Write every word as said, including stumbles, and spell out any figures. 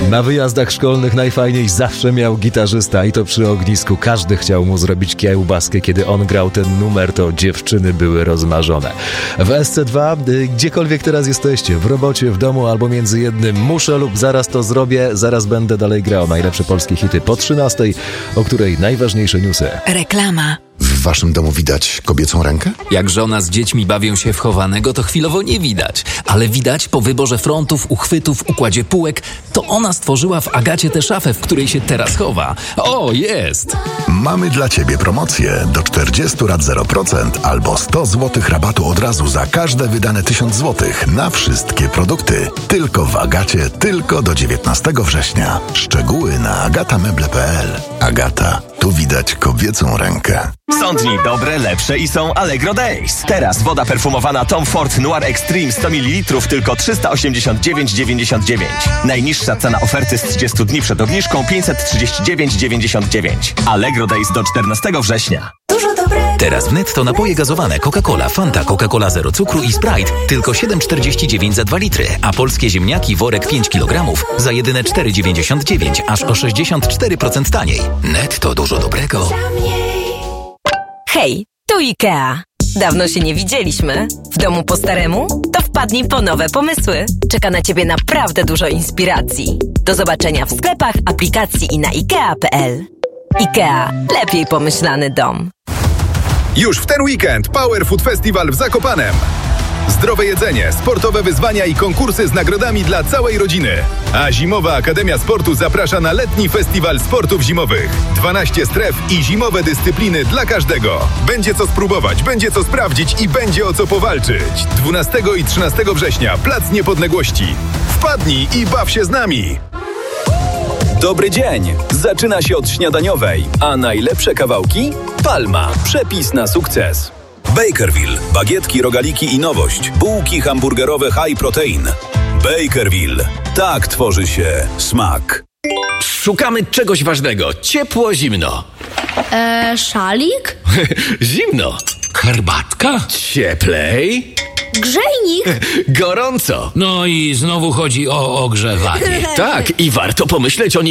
Na wyjazdach szkolnych najfajniej zawsze miał gitarzysta i to przy ognisku. Każdy chciał mu zrobić kiełbaskę. Kiedy on grał ten numer, to dziewczyny były rozmarzone. W S C dwa, gdziekolwiek teraz jesteście, w robocie, w domu albo między jednym, muszę lub zaraz to zrobię, zaraz będę dalej grał najlepsze polskie hity po trzynastej, o której najważniejsze newsy. Reklama. W waszym domu widać kobiecą rękę? Jak żona z dziećmi bawią się w chowanego, to chwilowo nie widać. Ale widać po wyborze frontów, uchwytów, układzie półek, to ona stworzyła w Agacie tę szafę, w której się teraz chowa. O, jest! Mamy dla ciebie promocję. Do czterdziestu rat zero procent albo sto złotych rabatu od razu za każde wydane tysiąc złotych na wszystkie produkty. Tylko w Agacie, tylko do dziewiętnastego września. Szczegóły na agatameble kropka p l. Agata, tu widać kobiecą rękę. Są dni dobre, lepsze i są Allegro Days. Teraz woda perfumowana Tom Ford Noir Extreme sto mililitrów tylko trzysta osiemdziesiąt dziewięć dziewięćdziesiąt dziewięć. Najniższa cena oferty z trzydziestu dni przed obniżką pięćset trzydzieści dziewięć dziewięćdziesiąt dziewięć. Allegro Days do czternastego września. Dużo dobre. Teraz w Netto napoje gazowane Coca-Cola, Fanta, Coca-Cola zero cukru i Sprite tylko siedem czterdzieści dziewięć za dwa litry, a polskie ziemniaki worek pięć kilogramów za jedyne cztery dziewięćdziesiąt dziewięć, aż o sześćdziesiąt cztery procent taniej. Netto, dużo dobrego. Hej, tu IKEA. Dawno się nie widzieliśmy. W domu po staremu? To wpadnij po nowe pomysły. Czeka na Ciebie naprawdę dużo inspiracji. Do zobaczenia w sklepach, aplikacji i na ikea kropka p l. IKEA. Lepiej pomyślany dom. Już w ten weekend Power Food Festival w Zakopanem. Zdrowe jedzenie, sportowe wyzwania i konkursy z nagrodami dla całej rodziny. A Zimowa Akademia Sportu zaprasza na letni festiwal sportów zimowych. dwanaście stref i zimowe dyscypliny dla każdego. Będzie co spróbować, będzie co sprawdzić i będzie o co powalczyć. dwunastego i trzynastego września, Plac Niepodległości. Wpadnij i baw się z nami! Dobry dzień! Zaczyna się od śniadaniowej, a najlepsze kawałki? Palma. Przepis na sukces. Bakerville. Bagietki, rogaliki i nowość. Bułki hamburgerowe high protein. Bakerville. Tak tworzy się smak. Szukamy czegoś ważnego. Ciepło, zimno. Eee, szalik? Zimno. Herbatka? Cieplej. Grzejnik? Gorąco. No i znowu chodzi o ogrzewanie. Tak, i warto pomyśleć o nim